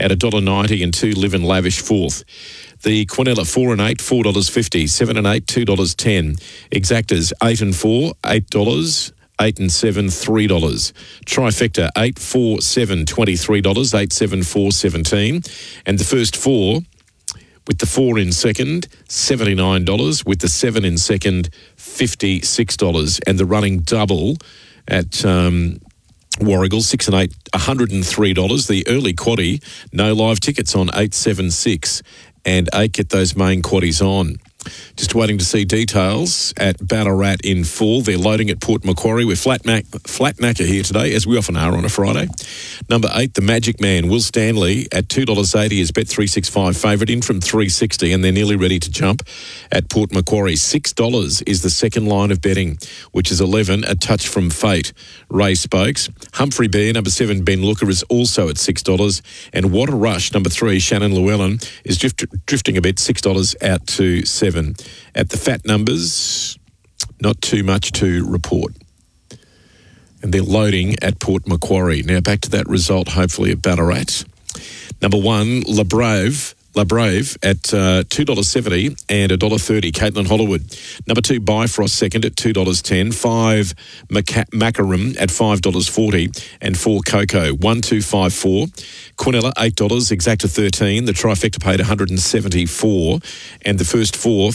at $1.90 and 2 Live and Lavish fourth. The Quinella 4 and 8, $4.50. 7 and 8, $2.10. Exactas 8 and 4, $8. 8 and 7, $3. Trifecta 8, 4, 7, $23. 8, 7, 4, $17. And the first four, with the 4 in second, $79. With the 7 in second, $56. And the running double at Warrigal 6 and 8, $103. The early quaddie, no live tickets on 876 and 8. Get those main quaddies on. Just waiting to see details at Ballarat in full. They're loading at Port Macquarie. We're flat knacker here today, as we often are on a Friday. Number 8, the Magic Man, Will Stanley, at $2.80 is Bet365 favourite, in from $3.60, and they're nearly ready to jump at Port Macquarie. $6 is the second line of betting, which is 11, A Touch from Fate, Ray Spokes. Humphrey Bear, number 7, Ben Looker, is also at $6. And What a Rush, number 3, Shannon Llewellyn, is drifting a bit, $6 out to 7. At the fat numbers, not too much to report. And they're loading at Port Macquarie. Now back to that result, hopefully at Ballarat. Number 1, La Brave at $2.70 and $1.30. Caitlin Hollywood. Number 2, Bifrost second at $2.10. 5, Macarum at $5.40 and 4, Coco 1254. Quinella $8, Exacta 13. The trifecta paid $174, and the first 4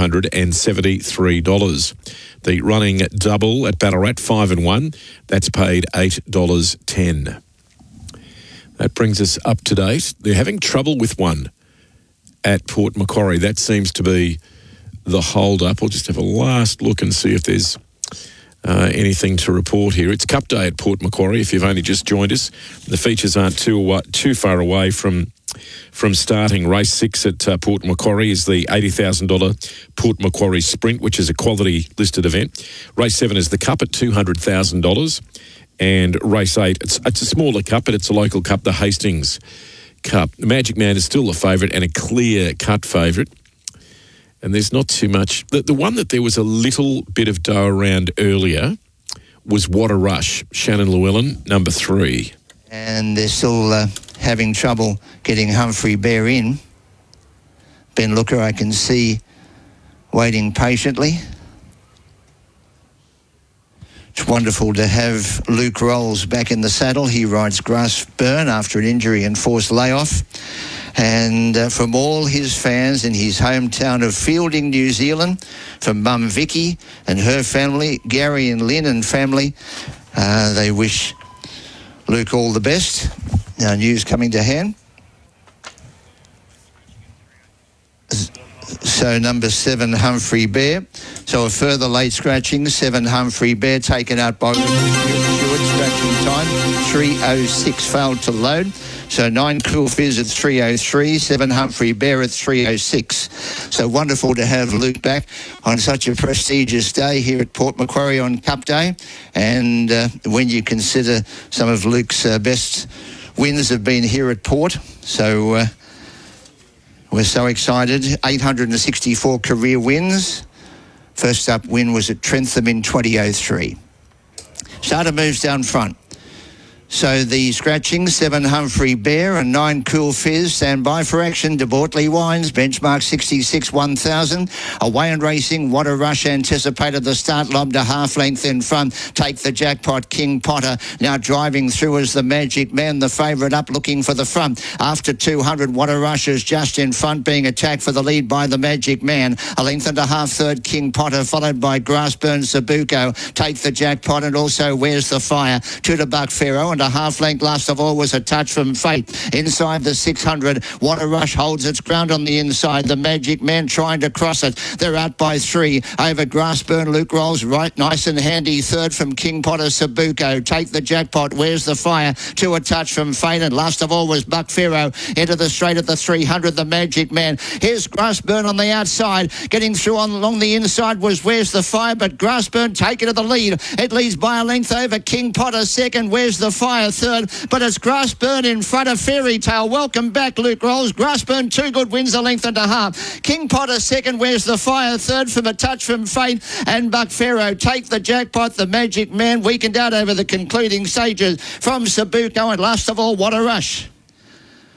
$573. The running double at Ballarat 5 and 1. That's paid $8.10. That brings us up to date. They're having trouble with one at Port Macquarie. That seems to be the hold-up. We'll just have a last look and see if there's anything to report here. It's Cup Day at Port Macquarie, if you've only just joined us. The features aren't too far away from starting. Race 6 at Port Macquarie is the $80,000 Port Macquarie Sprint, which is a quality listed event. Race 7 is the Cup at $200,000. And race 8, it's a smaller cup, but it's a local cup, the Hastings Cup. The Magic Man is still a favourite and a clear-cut favourite. And there's not too much. The one that there was a little bit of dough around earlier was What a Rush. Shannon Llewellyn, number 3. And they're still having trouble getting Humphrey Bear in. Ben Looker, I can see, waiting patiently. It's wonderful to have Luke Rolls back in the saddle. He rides Grassburn after an injury and forced layoff. And from all his fans in his hometown of Fielding, New Zealand, from Mum Vicky and her family, Gary and Lynn and family, they wish Luke all the best. Now, news coming to hand. So number 7, Humphrey Bear. So a further late scratching, 7, Humphrey Bear, taken out by Stewart, scratching time, 3:06, failed to load. So 9, Cool Fizz at 3:03, 7, Humphrey Bear at 3:06. So wonderful to have Luke back on such a prestigious day here at Port Macquarie on Cup Day. And when you consider some of Luke's best wins have been here at Port. So we're so excited. 864 career wins. First up win was at Trentham in 2003. Starter moves down front. So the scratching, 7, Humphrey Bear and 9, Cool Fizz. Stand by for action. De Bortley Wines, benchmark 66 1000. Away and racing, What a Rush anticipated the start, lobbed a half length in front. Take the Jackpot, King Potter. Now driving through as the Magic Man, the favourite up looking for the front. After 200, What a Rush is just in front, being attacked for the lead by the Magic Man. A length and a half third, King Potter, followed by Grassburn, Sabuco. Take the Jackpot and also Where's the Fire. To the Buck Pharaoh and a half length last of all was A Touch from Fate. Inside the 600, What a Rush holds its ground on the inside. The Magic Man trying to cross it. They're out by 3 over Grassburn. Luke Rolls right nice and handy. Third from King Potter, Sabuco. Take the Jackpot. Where's the Fire? To A Touch from Fate. And last of all was Buck Pharaoh into the straight at the 300. The Magic Man. Here's Grassburn on the outside. Getting through along the inside was Where's the Fire, but Grassburn taking to the lead. It leads by a length over King Potter second. Where's the Fire third, but it's Grassburn in front of Fairy Tale. Welcome back, Luke Rolls. Grassburn 2 good wins, a length and a half. King Potter second. Where's the Fire third from A Touch from Fate, and Buck Pharaoh. Take the Jackpot. The Magic Man weakened out over the concluding stages from Sabuco, and last of all, What a Rush.